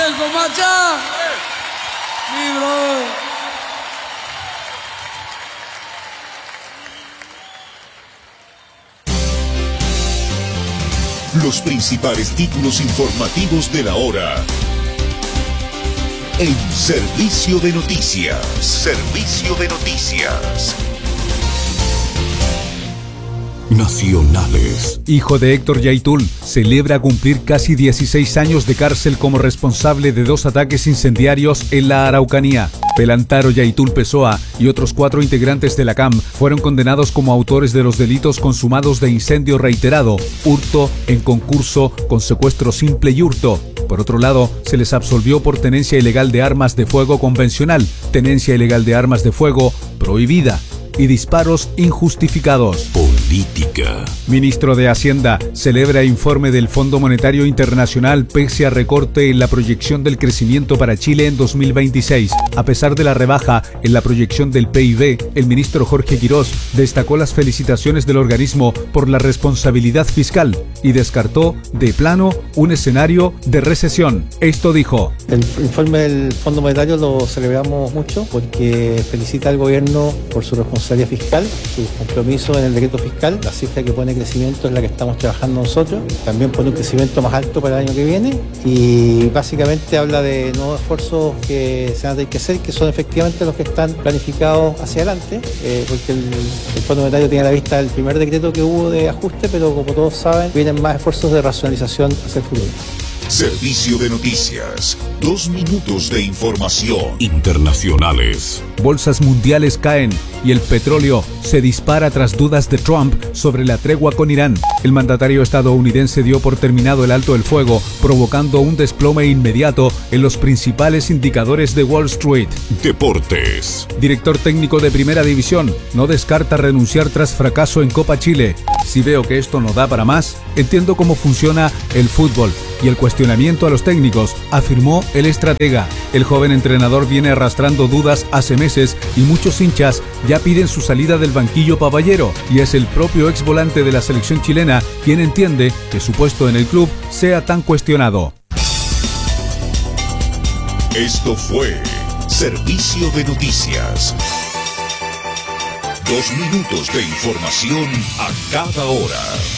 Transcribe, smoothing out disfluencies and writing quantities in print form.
el Comacha. Mi brother. Los principales títulos informativos de la hora. En Servicio de Noticias. Servicio de Noticias. Nacionales. Hijo de Héctor Yaitul celebra cumplir casi 16 años de cárcel como responsable de 2 ataques incendiarios en la Araucanía. Pelantaro Yaitul Pessoa y otros 4 integrantes de la CAM fueron condenados como autores de los delitos consumados de incendio reiterado, hurto en concurso con secuestro simple y hurto. Por otro lado, se les absolvió por tenencia ilegal de armas de fuego convencional, tenencia ilegal de armas de fuego prohibida y disparos injustificados. Política. Ministro de Hacienda celebra informe del Fondo Monetario Internacional pese a recorte en la proyección del crecimiento para Chile en 2026. A pesar de la rebaja en la proyección del PIB, el ministro Jorge Quirós destacó las felicitaciones del organismo por la responsabilidad fiscal y descartó de plano un escenario de recesión. Esto dijo: el informe del Fondo Monetario lo celebramos mucho porque felicita al gobierno por su responsabilidad fiscal, su compromiso en el decreto fiscal. La cifra que pone crecimiento es la que estamos trabajando nosotros. También pone un crecimiento más alto para el año que viene y básicamente habla de nuevos esfuerzos que se van a tener que hacer, que son efectivamente los que están planificados hacia adelante, porque el Fondo Monetario tiene a la vista el primer decreto que hubo de ajuste, pero como todos saben, vienen más esfuerzos de racionalización hacia el futuro. Servicio de Noticias. 2 minutos de información. Internacionales. Bolsas mundiales caen y el petróleo se dispara tras dudas de Trump sobre la tregua con Irán. El mandatario estadounidense dio por terminado el alto el fuego, provocando un desplome inmediato en los principales indicadores de Wall Street. Deportes. Director técnico de Primera División no descarta renunciar tras fracaso en Copa Chile. Si veo que esto no da para más, entiendo cómo funciona el fútbol y el cuestionamiento a los técnicos, afirmó el estratega. El joven entrenador viene arrastrando dudas hace meses y muchos hinchas ya piden su salida del banquillo pavallero, y es el propio ex volante de la selección chilena quien entiende que su puesto en el club sea tan cuestionado. Esto fue Servicio de Noticias. 2 minutos de información a cada hora.